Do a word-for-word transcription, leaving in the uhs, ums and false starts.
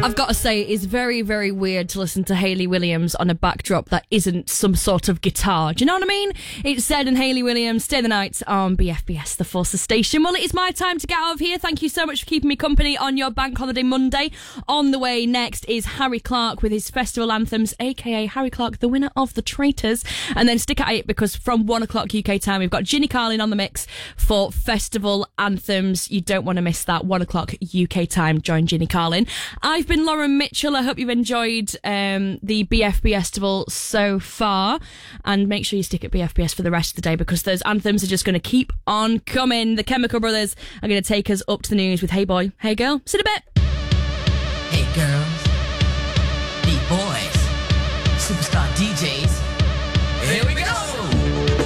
I've got to say, it is very, very weird to listen to Hayley Williams on a backdrop that isn't some sort of guitar. Do you know what I mean? It's Zed and Hayley Williams, Stay the Night on B F B S, the Forces Station. Well, it is my time to get out of here. Thank you so much for keeping me company on your bank holiday Monday. On the way next is Harry Clark with his festival anthems, aka Harry Clark, the winner of The Traitors. And then stick at it, because from one o'clock U K time, we've got Ginny Carlin on the mix for festival anthems. You don't want to miss that. One o'clock U K time. Join Ginny Carlin. I've been Lauren Mitchell. I hope you've enjoyed um, the B F B Festival so far, and make sure you stick at B F B S for the rest of the day, because those anthems are just going to keep on coming. The Chemical Brothers are going to take us up to the news with Hey Boy, Hey Girl. See you in a bit. Hey girls, beat boys, superstar D Js.